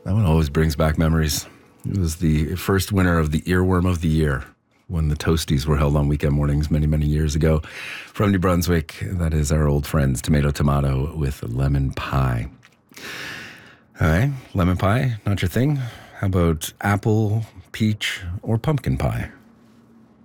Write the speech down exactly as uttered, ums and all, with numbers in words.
That one always brings back memories. It was the first winner of the Earworm of the Year when the Toasties were held on weekend mornings many, many years ago. From New Brunswick, that is our old friends, Tomato Tomato with Lemon Pie. All right, lemon pie, not your thing. How about apple, peach, or pumpkin pie?